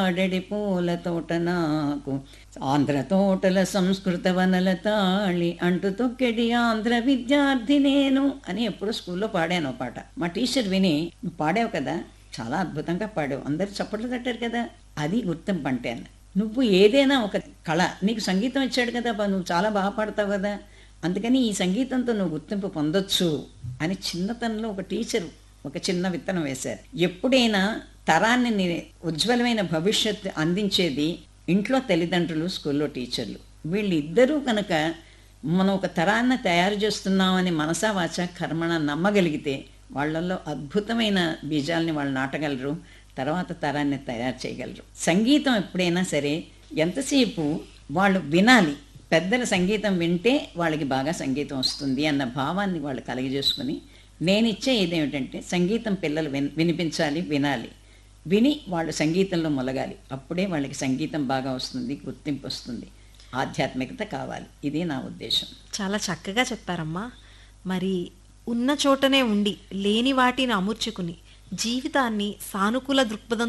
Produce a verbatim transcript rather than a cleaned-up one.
ఆడడి పూల తోట నాకు ఆంధ్ర తోటల సంస్కృత వనల తాళి అంటూ తొక్కెడి ఆంధ్ర విద్యార్థి నేను అని ఎప్పుడు స్కూల్లో పాడాను ఓ పాట. మా టీచర్ విని, నువ్వు పాడావు కదా, చాలా అద్భుతంగా పాడావు, అందరు చప్పట్లు తట్టారు కదా, అది గుర్తింపు అంటే అన్న. నువ్వు ఏదైనా ఒక కళ, నీకు సంగీతం ఇచ్చాడు కదా బా, నువ్వు చాలా బాగా పాడతావు కదా, అందుకని ఈ సంగీతంతో నువ్వు గుర్తింపు పొందొచ్చు అని చిన్నతనంలో ఒక టీచర్ ఒక చిన్న విత్తనం వేశారు. ఎప్పుడైనా తరాన్ని ని- ఉజ్వలమైన భవిష్యత్తు అందించేది ఇంట్లో తల్లిదండ్రులు, స్కూల్లో టీచర్లు. వీళ్ళిద్దరూ కనుక మనం ఒక తరాన్ని తయారు చేస్తున్నామని మనసా వాచ కర్మణ నమ్మగలిగితే వాళ్ళల్లో అద్భుతమైన బీజాలని వాళ్ళు నాటగలరు, తర్వాత తరాన్ని తయారు చేయగలరు. సంగీతం ఎప్పుడైనా సరే ఎంతసేపు వాళ్ళు వినాలి, పెద్దల సంగీతం వింటే వాళ్ళకి బాగా సంగీతం వస్తుంది అన్న భావాన్ని వాళ్ళు కలగజేసుకుని, నేనిచ్చే ఇదేమిటంటే సంగీతం పిల్లలు విన్ వినిపించాలి, వినాలి, విని వాళ్ళు సంగీతంలో మొలగాలి. అప్పుడే వాళ్ళకి సంగీతం బాగా వస్తుంది, గుర్తింపు వస్తుంది, ఆధ్యాత్మికత కావాలి. ఇది నా ఉద్దేశం. చాలా చక్కగా చెప్పారమ్మా. మరి ఉన్న చోటనే ఉండి లేని వాటిని అమర్చుకుని జీవితాన్ని సానుకూల దృక్పథం